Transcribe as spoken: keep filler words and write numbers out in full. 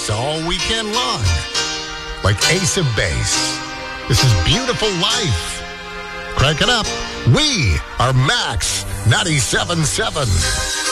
all weekend long. Like Ace of Base. This is Beautiful Life. Crank it up. We are Max ninety-seven point seven.